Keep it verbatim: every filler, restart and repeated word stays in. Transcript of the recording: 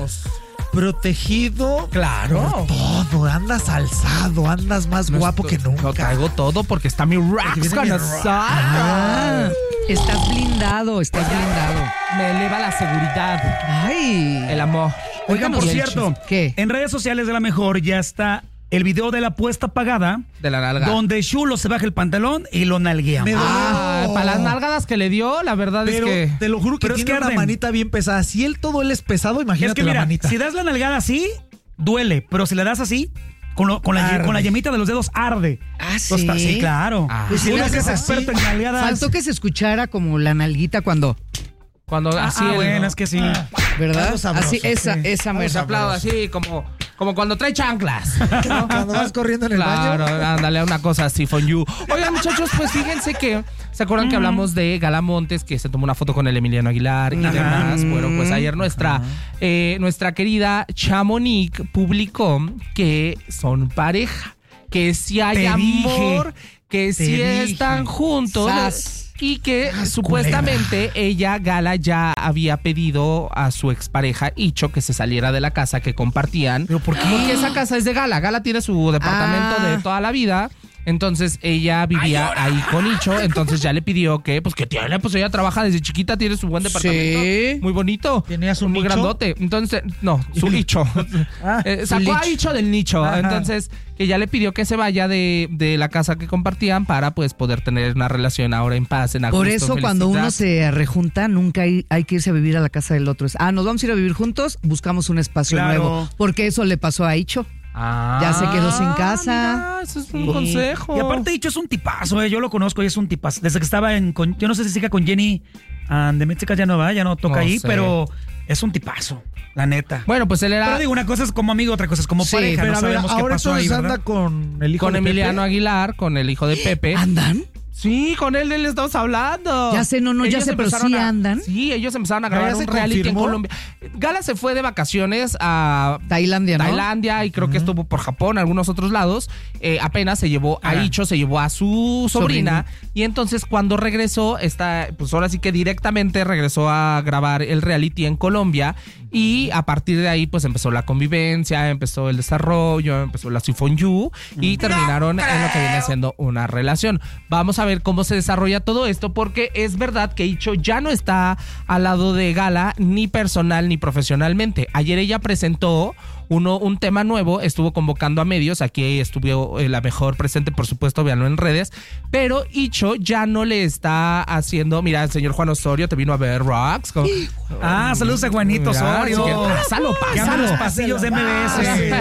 años. Protegido. Claro. Por todo. Andas alzado, andas más No guapo estoy- que nunca. Lo traigo todo porque está mi Rax viene con mi nosotros. Ah, estás blindado, estás blindado. Me eleva la seguridad, Ay. el amor. Oigan, por Y el cierto, chis- ¿qué? en redes sociales de La Mejor ya está el video de la apuesta pagada, De la nalga. donde Chulo se baja el pantalón y lo nalguea. Me Ah, dolió. para las nalgadas que le dio, la verdad Pero es que... te lo juro que Pero es tiene que una arden. manita bien pesada. Si él todo él es pesado, imagínate Es que la mira, manita. si das la nalgada así, duele, pero si la das así, con, lo- con, la, Arde. con la yemita de los dedos arde. Ah, ¿sí? Entonces, sí, claro. Ah. Y si Uno le que es haces así, experto en nalgadas. Faltó que se escuchara como la nalguita cuando, Cuando Ah, así... ah, el- bueno, es que sí. ¿verdad? Algo sabroso, Así, esa, sí. esa Algo mera. Se aplaude así, como, como cuando trae chanclas. ¿no? Cuando vas corriendo en el Claro, baño. ándale, una cosa así, for you. Oigan, muchachos, pues fíjense que, ¿se acuerdan que hablamos de Gala Montes, que se tomó una foto con el Emiliano Aguilar y Ajá. demás? Bueno, pues ayer nuestra, eh, nuestra querida Chamonix publicó que son pareja, que si hay Te amor, dije, que te si dije. están juntos. Sas. Y que Sas, supuestamente ella, Gala, ya había pedido a su expareja, Icho, que se saliera de la casa que compartían. ¿Pero por qué? Porque esa casa es de Gala. Gala tiene su departamento Ah. de toda la vida. Entonces ella vivía ahí con Icho. Entonces ya le pidió que, pues que tiene, pues ella trabaja desde chiquita, tiene su buen departamento. Sí. Muy bonito. ¿Tenía su muy nicho? grandote. Entonces, no, su Icho. Ah, Eh, su sacó a licho. Icho del nicho. Ajá. Entonces, que ya le pidió que se vaya de, de la casa que compartían para pues poder tener una relación ahora en paz, en Por agosto, eso cuando felicidad. uno se rejunta, nunca hay, hay que irse a vivir a la casa del otro. Es, ah, nos vamos a ir a vivir juntos, buscamos un espacio Claro. nuevo. Porque eso le pasó a Icho. Ah, Ya se quedó sin casa. mira, eso es un Sí. consejo. Y aparte, dicho, es un tipazo, eh. Yo lo conozco y es un tipazo. Desde que estaba en. con- yo no sé si siga con Jenny and the Mexicans, ya no va, ya no toca No ahí, sé. pero es un tipazo, la neta. Bueno, pues él era Pero digo, una cosa es como amigo, otra cosa es como Sí, pareja. Pero No a ver, sabemos qué ahora pasó ahí, entonces ¿verdad? anda con el hijo con de Emiliano Pepe. Aguilar, con el hijo de Pepe. ¿Andan? Sí, con él, él estamos hablando. Ya sé, no, no, ya Ellos sé, pero empezaron sí a- andan. Sí, ellos empezaron a ¿Ya grabar se un reality confirmó? en Colombia. Gala se fue de vacaciones a Tailandia, ¿no? Tailandia y creo que estuvo por Japón, algunos otros lados. Eh, apenas se llevó a Ah. Icho, se llevó a su sobrina. Y entonces cuando regresó, está, pues ahora sí que directamente regresó a grabar el reality en Colombia. Y a partir de ahí, pues empezó la convivencia, empezó el desarrollo, empezó la Sifon You y terminaron en lo que viene siendo una relación. Vamos a ver cómo se desarrolla todo esto, porque es verdad que Icho ya no está al lado de Gala, ni personal ni profesionalmente. Ayer ella presentó uno, un tema nuevo, estuvo convocando a medios, aquí estuvo eh, la mejor presente, por supuesto, véanlo en redes, pero Icho ya no le está haciendo, mira, el señor Juan Osorio te vino a ver, Rox. Como- Ah, saludos a Juanito Mira, Osorio. si quieres, pásalo, Que anda en pásalo. los pasillos de M B S.